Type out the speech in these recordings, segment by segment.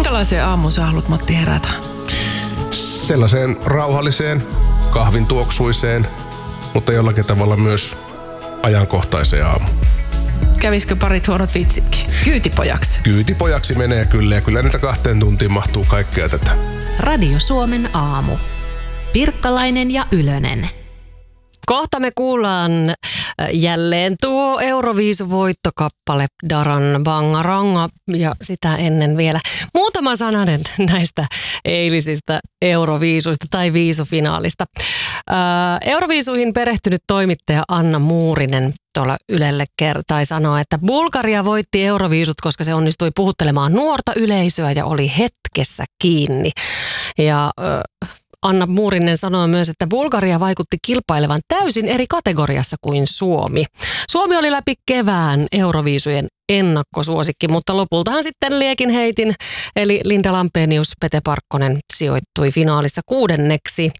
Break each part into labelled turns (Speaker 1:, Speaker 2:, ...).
Speaker 1: Minkälaiseen aamuun sä haluat, Matti, herätä?
Speaker 2: Sellaiseen rauhalliseen, kahvin tuoksuiseen, mutta jollakin tavalla myös ajankohtaiseen aamuun.
Speaker 1: Kävisikö parit huonot vitsitkin? Kyytipojaksi?
Speaker 2: Kyytipojaksi menee kyllä, ja kyllä niitä 2 tuntiin mahtuu kaikkea tätä.
Speaker 3: Radio Suomen aamu. Pirkkalainen ja Ylönen.
Speaker 4: Kohta me kuullaan jälleen tuo Euroviisuvoittokappale Daran Bangaranga ja sitä ennen vielä muutama sananen näistä eilisistä Euroviisuista tai viisufinaalista. Euroviisuihin perehtynyt toimittaja Anna Muurinen tuolla Ylelle kertai sanoa, että Bulgaria voitti Euroviisut, koska se onnistui puhuttelemaan nuorta yleisöä ja oli hetkessä kiinni. Ja Anna Muurinen sanoi myös, että Bulgaria vaikutti kilpailevan täysin eri kategoriassa kuin Suomi. Suomi oli läpi kevään Euroviisujen ennakkosuosikki, mutta lopultahan sitten liekin heitin, eli Linda Lampenius, Pete Parkkonen sijoittui finaalissa 6.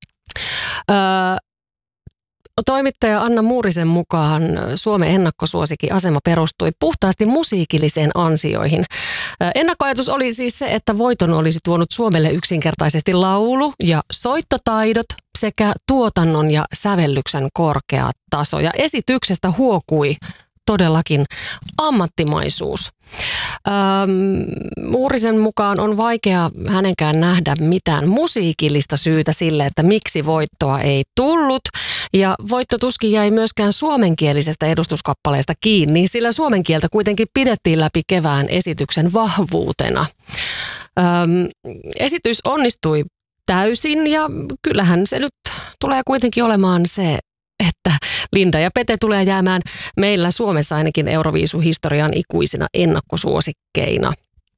Speaker 4: Toimittaja Anna Muurisen mukaan Suomen ennakkosuosikin asema perustui puhtaasti musiikilliseen ansioihin. Ennakkoajatus oli siis se, että voiton olisi tuonut Suomelle yksinkertaisesti laulu- ja soittotaidot sekä tuotannon ja sävellyksen korkea taso. Ja esityksestä huokui todellakin ammattimaisuus. Muurisen mukaan on vaikea hänenkään nähdä mitään musiikillista syytä sille, että miksi voittoa ei tullut. Ja voitto tuskin jäi myöskään suomenkielisestä edustuskappaleesta kiinni, sillä suomen kieltä kuitenkin pidettiin läpi kevään esityksen vahvuutena. Esitys onnistui täysin ja kyllähän se nyt tulee kuitenkin olemaan se, että Linda ja Pete tulee jäämään meillä Suomessa ainakin Euroviisuhistorian ikuisina ennakkosuosikkeina.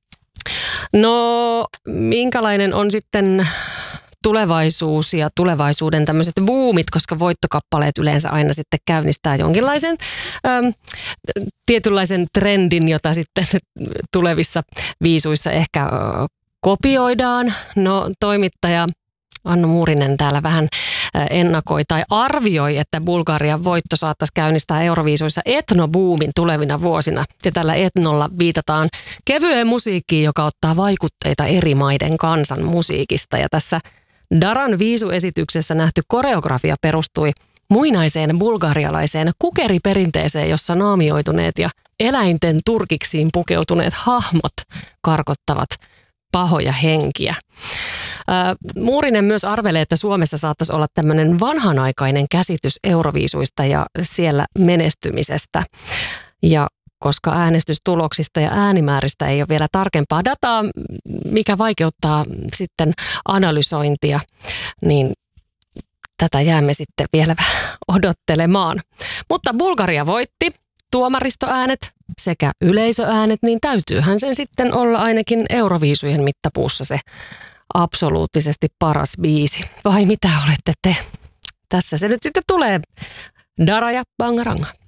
Speaker 4: No, minkälainen on sitten tulevaisuus ja tulevaisuuden tämmöiset boomit, koska voittokappaleet yleensä aina sitten käynnistää jonkinlaisen tietynlaisen trendin, jota sitten tulevissa viisuissa ehkä kopioidaan. No, toimittaja Anna Muurinen täällä vähän ennakoi tai arvioi, että Bulgarian voitto saattaisi käynnistää Euroviisuissa etnobuumin tulevina vuosina. Ja tällä etnolla viitataan kevyeen musiikkiin, joka ottaa vaikutteita eri maiden kansan musiikista. Ja tässä Daran viisuesityksessä nähty koreografia perustui muinaiseen bulgarialaiseen kukeriperinteeseen, jossa naamioituneet ja eläinten turkiksiin pukeutuneet hahmot karkottavat pahoja henkiä. Muurinen myös arvelee, että Suomessa saattaisi olla tämmöinen vanhanaikainen käsitys Euroviisuista ja siellä menestymisestä. Ja koska äänestystuloksista ja äänimääristä ei ole vielä tarkempaa dataa, mikä vaikeuttaa sitten analysointia, niin tätä jäämme sitten vielä odottelemaan. Mutta Bulgaria voitti. Tuomaristoäänet sekä yleisöäänet, niin täytyyhän sen sitten olla ainakin Euroviisujen mittapuussa se absoluuttisesti paras biisi. Vai mitä olette te? Tässä se nyt sitten tulee. Dara ja Bangaranga.